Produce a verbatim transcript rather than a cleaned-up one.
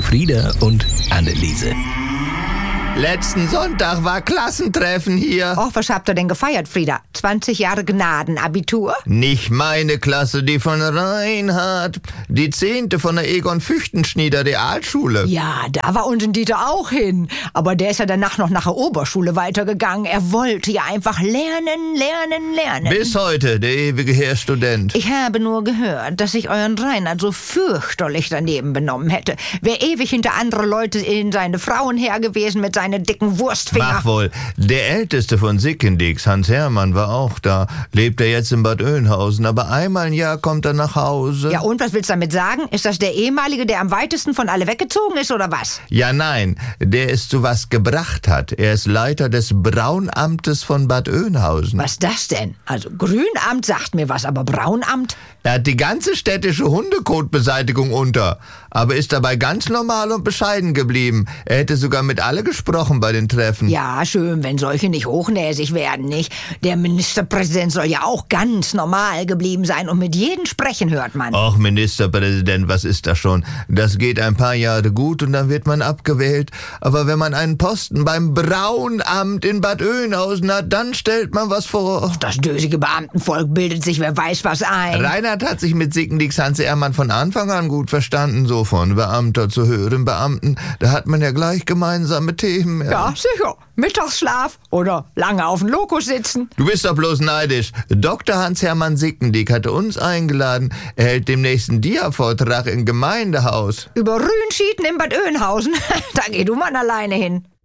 Frieda und Anneliese. Letzten Sonntag war Klassentreffen hier. Och, was habt ihr denn gefeiert, Frieda? zwanzig Jahre Gnadenabitur? Nicht meine Klasse, die von Reinhard. Die zehnte von der Egon-Füchtenschnieder Realschule. Ja, da war unser Dieter auch hin. Aber der ist ja danach noch nach der Oberschule weitergegangen. Er wollte ja einfach lernen, lernen, lernen. Bis heute, der ewige Herr Student. Ich habe nur gehört, dass sich euren Reinhard so fürchterlich daneben benommen hätte. Wäre ewig hinter andere Leute in seine Frauen her gewesen mit seinen dicken Wurstfinger. Mach wohl, der älteste von Sickendix, Hans Hermann, war auch da. Lebt er jetzt in Bad Oeynhausen, aber einmal im Jahr kommt er nach Hause. Ja, und was willst du damit sagen? Ist das der ehemalige, der am weitesten von alle weggezogen ist, oder was? Ja, nein, der es zu was gebracht hat. Er ist Leiter des Braunamtes von Bad Oeynhausen. Was das denn? Also Grünamt sagt mir was, aber Braunamt? Er hat die ganze städtische Hundekotbeseitigung unter, aber ist dabei ganz normal und bescheiden geblieben. Er hätte sogar mit alle gesprochen bei den Treffen. Ja, schön, wenn solche nicht hochnäsig werden, nicht? Der Ministerpräsident soll ja auch ganz normal geblieben sein und mit jedem sprechen hört man. Och, Ministerpräsident, was ist das schon? Das geht ein paar Jahre gut und dann wird man abgewählt. Aber wenn man einen Posten beim Braunamt in Bad Oeynhausen hat, dann stellt man was vor. Das dösige Beamtenvolk bildet sich wer weiß was ein. Reinhard hat sich mit Sickendix Hans Hermann von Anfang an gut verstanden, so von Beamter zu höheren Beamten. Da hat man ja gleich gemeinsame Themen. Ja, ja sicher. Mittagsschlaf oder lange auf dem Lokus sitzen. Du bist doch bloß neidisch. Doktor Hans-Hermann Sickendix hatte uns eingeladen. Er hält demnächst einen Dia-Vortrag im Gemeindehaus. Über Rühnschieden in Bad Oeynhausen. Da geh du mal alleine hin.